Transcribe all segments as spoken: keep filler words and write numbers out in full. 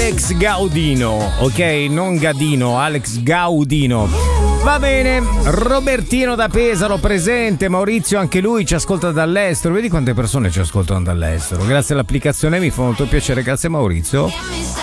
Alex Gaudino, ok? Non Gadino, Alex Gaudino. Va bene, Robertino da Pesaro presente, Maurizio anche lui ci ascolta dall'estero. Vedi quante persone ci ascoltano dall'estero. Grazie all'applicazione, mi fa molto piacere, grazie Maurizio.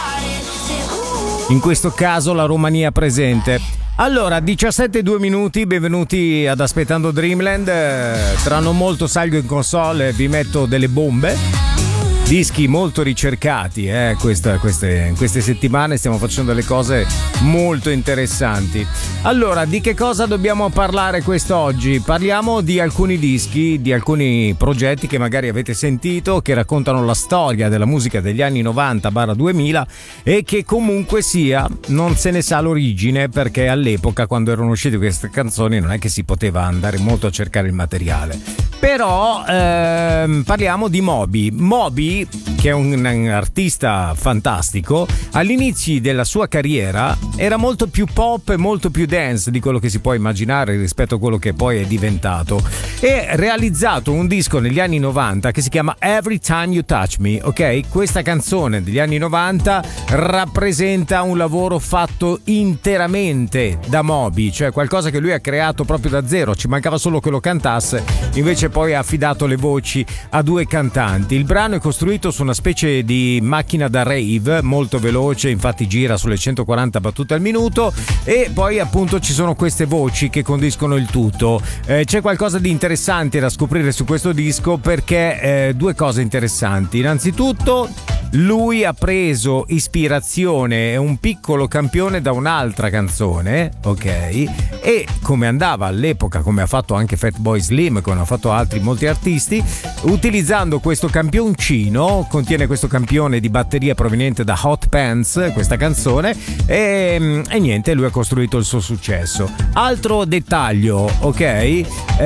In questo caso la Romania presente. Allora, diciassette e due minuti, benvenuti ad Aspettando Dreamland. Tra non molto salgo in console e vi metto delle bombe. Dischi molto ricercati, eh? Questa, queste, in queste settimane stiamo facendo delle cose molto interessanti. Allora, di che cosa dobbiamo parlare quest'oggi? Parliamo di alcuni dischi, di alcuni progetti che magari avete sentito, che raccontano la storia della musica degli anni novanta duemila e che comunque sia non se ne sa l'origine, perché all'epoca, quando erano uscite queste canzoni, non è che si poteva andare molto a cercare il materiale. Però ehm, parliamo di Moby. Moby, che è un, un artista fantastico, all'inizio della sua carriera era molto più pop e molto più dance di quello che si può immaginare rispetto a quello che poi è diventato. E ha realizzato un disco negli anni novanta che si chiama Every Time You Touch Me, ok? Questa canzone degli anni novanta rappresenta un lavoro fatto interamente da Moby, cioè qualcosa che lui ha creato proprio da zero, ci mancava solo che lo cantasse, invece poi ha affidato le voci a due cantanti. Il brano è costruito su una specie di macchina da rave molto veloce, infatti gira sulle centoquaranta battute al minuto, e poi appunto ci sono queste voci che condiscono il tutto. Eh, c'è qualcosa di interessante da scoprire su questo disco, perché eh, due cose interessanti. Innanzitutto lui ha preso ispirazione e un piccolo campione da un'altra canzone, ok? E come andava all'epoca, come ha fatto anche Fatboy Slim, come hanno fatto altri molti artisti, utilizzando questo campioncino, contiene questo campione di batteria proveniente da Hot Pants, questa canzone, e, e niente, lui ha costruito il suo successo. Altro dettaglio, ok?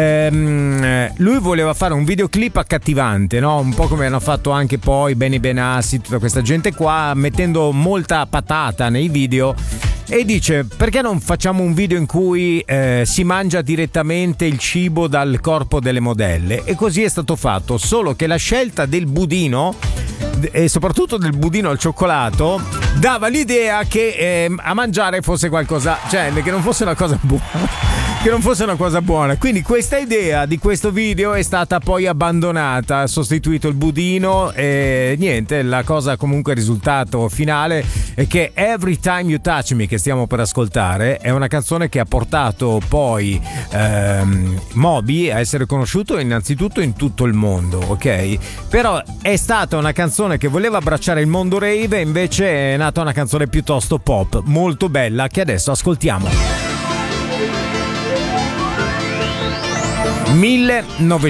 Ehm, lui voleva fare un videoclip accattivante, no? Un po' come hanno fatto anche poi Benny Benassi, tutta questa gente qua, mettendo molta patata nei video. E dice: perché non facciamo un video in cui eh, si mangia direttamente il cibo dal corpo delle modelle? E così è stato fatto, solo che la scelta del budino, e soprattutto del budino al cioccolato, dava l'idea che eh, a mangiare fosse qualcosa, cioè che non fosse una cosa buona. Che non fosse una cosa buona. Quindi questa idea di questo video è stata poi abbandonata, ha sostituito il budino e niente, la cosa comunque, il risultato finale è che Every Time You Touch Me, che stiamo per ascoltare, è una canzone che ha portato poi ehm, Moby a essere conosciuto innanzitutto in tutto il mondo, ok? Però è stata una canzone che voleva abbracciare il mondo rave, e invece è nata una canzone piuttosto pop, molto bella, che adesso ascoltiamo.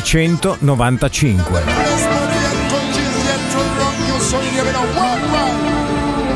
millenovecentonovantacinque.